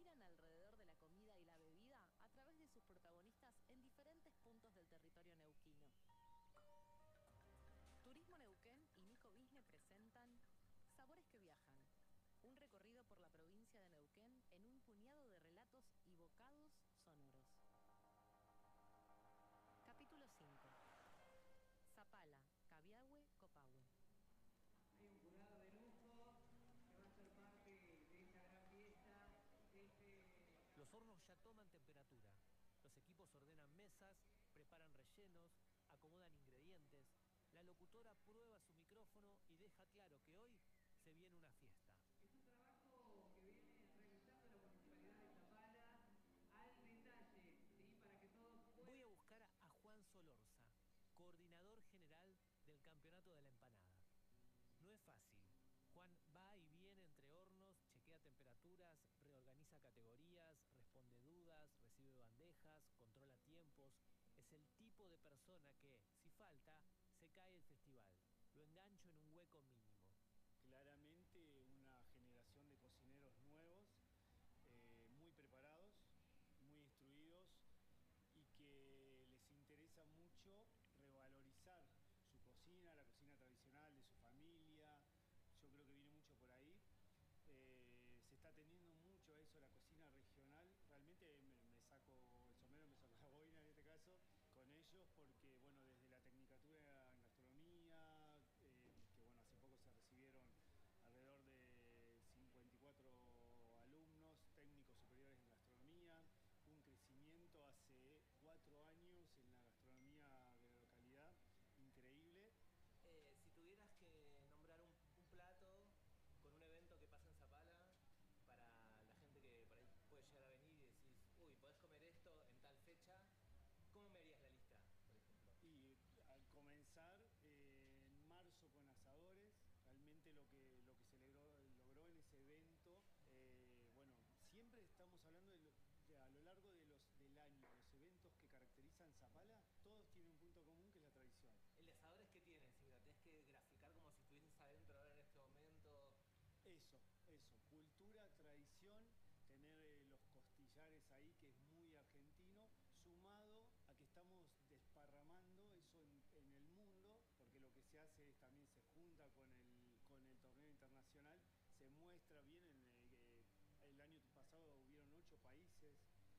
giran alrededor de la comida y la bebida a través de sus protagonistas en diferentes puntos del territorio neuquino. Turismo Neuquén y Nico Bisne presentan Sabores que Viajan, un recorrido por la provincia de Neuquén en un puñado de relatos y bocados sonoros. Capítulo 5. Zapala, Cabiahue, Copahue. Hay un jurado de lujo que va a ser parte de esta gran fiesta. Los hornos ya toman temperatura. Los equipos ordenan mesas, preparan rellenos, acomodan ingredientes. La locutora prueba su micrófono y deja claro que hoy se viene una fiesta. Es un trabajo que viene realizando la Municipalidad de Zapala al detalle, ¿sí? Para que todos puedan... Voy a buscar a Juan Solorza, coordinador general del Campeonato de la Empanada. No es fácil. Juan va y viene entre hornos, chequea temperaturas, reorganiza categorías, responde dudas, recibe bandejas, controla tiempos. Es el tipo de persona que, si falta, se cae el festival. Lo engancho en un hueco mínimo. Claramente una generación de cocineros nuevos, muy preparados, muy instruidos y que les interesa mucho revalorizar su cocina, la cocina tradicional de su familia. Yo creo que viene mucho por ahí. Se está atendiendo mucho a eso, la cocina regional. Realmente me saco el sombrero, me saco la boina en este caso con ellos, porque bueno, desde la tecnicatura en gastronomía, que bueno, hace poco se recibieron alrededor de 54 alumnos técnicos superiores en gastronomía, un crecimiento hace 4 años en la gastronomía de la localidad increíble. Si tuvieras que nombrar un plato con un evento que pasa en Zapala, para la gente que por ahí puede llegar a venir y decís, uy, podés comer esto en tal fecha, ¿cómo me harías la lista, por ejemplo? Y al comenzar en marzo con asadores, realmente lo que se logró en ese evento, bueno, siempre estamos hablando a lo largo del año, los eventos que caracterizan Zapala, todos tienen un punto común que es la tradición. ¿El de asadores qué tiene? Si lo tenés que graficar como si estuvieses adentro ahora en este momento. Eso, cultura, tradición, tener los costillares ahí, que es muy argentino, sumado a que estamos desparramando eso en el mundo, porque lo que se hace es también se junta con el torneo internacional, se muestra bien, el año pasado hubieron 8 países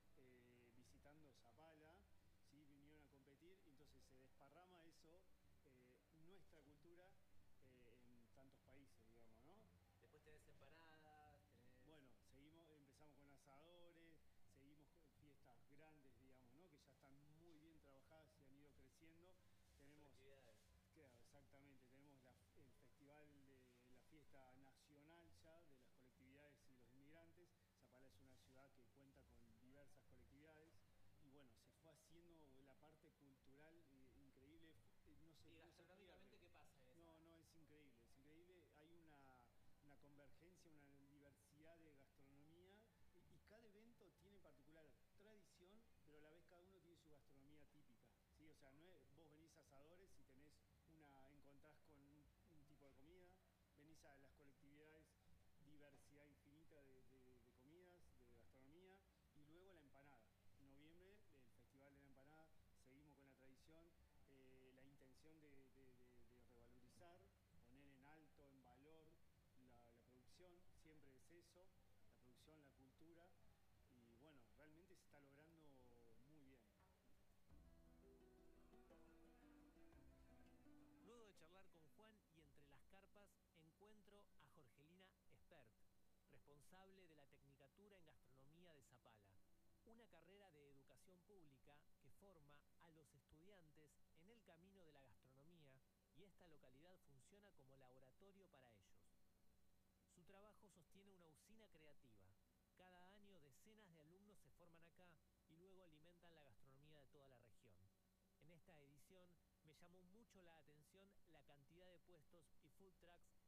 visitando Zapala, ¿sí? Vinieron a competir, entonces se desparrama eso, nuestra cultura en tantos países, digamos, ¿no? Después tenés empanadas, Bueno, empezamos con asadores, seguimos con fiestas grandes, digamos, ¿no? Que ya están muy bien trabajadas y han ido creciendo. Tenemos actividades. Claro, exactamente, tenemos el festival de la fiesta nacional ya de las colectividades y los inmigrantes. Zapala es una ciudad que cuenta con diversas colectividades y bueno, se fue haciendo la parte cultural increíble. No sé, ¿Y gastronómicamente qué pasa en eso? No, es increíble, hay una convergencia, una diversidad de gastronomía y cada evento tiene en particular tradición, pero a la vez cada uno tiene su gastronomía típica, ¿sí? O sea, no es, vos venís a asadores y encontrás con un tipo de comida, venís a las colectividades, diversidad infinita de comidas, de gastronomía, y luego la empanada. En noviembre, el Festival de la Empanada, seguimos con la tradición, la intención de revalorizar, poner en alto, en valor la producción, siempre es eso, la producción, la cultura, y bueno, realmente se está logrando muy bien. Luego de charlar con Juan y entre las carpas, encuentro a Jorgelina Espert, responsable de la Tecnicatura en Gastronomía de Zapala, una carrera de educación pública que forma a los estudiantes en el camino de la gastronomía, y esta localidad funciona como laboratorio para ellos. Su trabajo sostiene una usina creativa. Cada año decenas de alumnos se forman acá y luego alimentan la gastronomía de toda la región. En esta edición me llamó mucho la atención la cantidad de puestos y food trucks